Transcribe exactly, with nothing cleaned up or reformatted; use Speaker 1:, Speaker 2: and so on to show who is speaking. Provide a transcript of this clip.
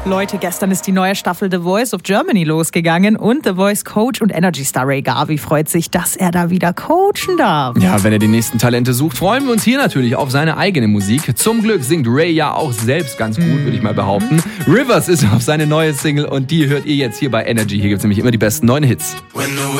Speaker 1: Leute, gestern ist die neue Staffel The Voice of Germany losgegangen und The Voice Coach und Energy Star Ray Garvey freut sich, dass er da wieder coachen darf.
Speaker 2: Ja, wenn er die nächsten Talente sucht, freuen wir uns hier natürlich auf seine eigene Musik. Zum Glück singt Ray ja auch selbst ganz gut, mhm. würde ich mal behaupten. Rivers ist auf seine neue Single und die hört ihr jetzt hier bei Energy. Hier gibt es nämlich immer die besten neuen Hits.